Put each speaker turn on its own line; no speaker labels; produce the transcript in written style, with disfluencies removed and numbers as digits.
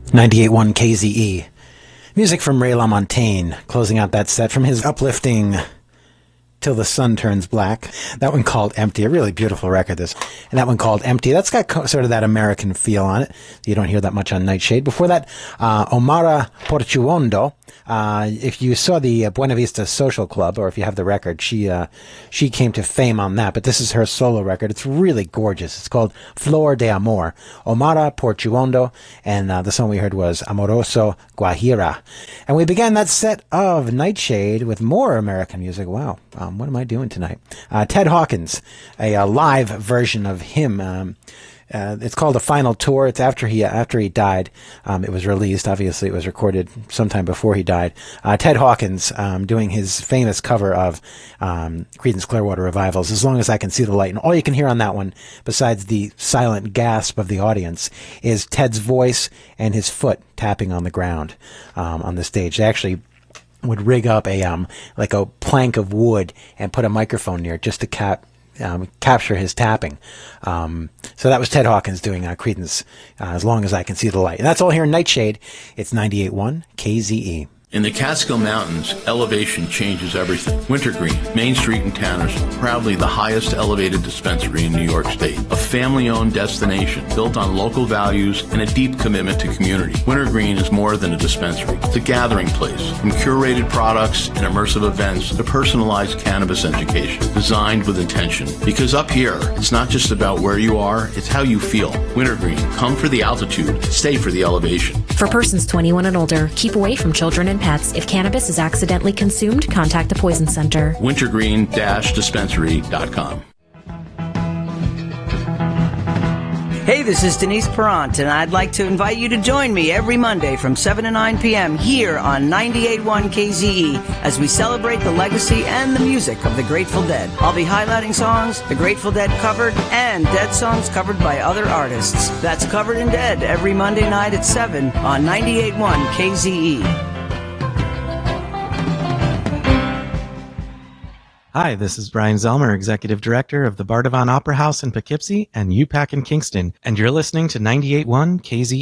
98.1 KZE. Music from Ray LaMontagne, closing out that set from his uplifting Till the Sun Turns Black. That one called Empty, a really beautiful record, this. And that one called Empty, that's got sort of that American feel on it. You don't hear that much on Nightshade. Before that, Omara Portuondo. If you saw the Buena Vista Social Club, or if you have the record, she came to fame on that, but this is her solo record. It's really gorgeous. It's called Flor de Amor. Omara Portuondo, and the song we heard was Amoroso Guajira. And we began that set of Nightshade with more American music. Wow. What am I doing tonight? Ted Hawkins, a live version of him. It's called A Final Tour. It's after he died. It was released. Obviously, it was recorded sometime before he died. Ted Hawkins doing his famous cover of Creedence Clearwater Revival's As Long as I Can See the Light. And all you can hear on that one, besides the silent gasp of the audience, is Ted's voice and his foot tapping on the ground on the stage. They actually would rig up like a plank of wood and put a microphone near it just to capture his tapping. So that was Ted Hawkins doing Creedence, As Long as I Can See the Light. And that's all here in Nightshade. It's 98.1 KZE.
In the Catskill Mountains, elevation changes everything. Wintergreen, Main Street in Tanner's, proudly the highest elevated dispensary in New York State. A family-owned destination built on local values and a deep commitment to community. Wintergreen is more than a dispensary. It's a gathering place. From curated products and immersive events to personalized cannabis education, designed with intention. Because up here, it's not just about where you are, it's how you feel. Wintergreen, come for the altitude, stay for the elevation.
For persons 21 and older, keep away from children and pets. If cannabis is accidentally consumed, contact the Poison Center.
Wintergreen-dispensary.com.
Hey, this is Denise Perrant, and I'd like to invite you to join me every Monday from 7 to 9 p.m. here on 98.1 KZE as we celebrate the legacy and the music of the Grateful Dead. I'll be highlighting songs the Grateful Dead covered and Dead songs covered by other artists. That's Covered in Dead every Monday night at 7 on 98.1 KZE.
Hi, this is Brian Zelmer, Executive Director of the Bardavon Opera House in Poughkeepsie and UPAC in Kingston, and you're listening to 98.1 KZE.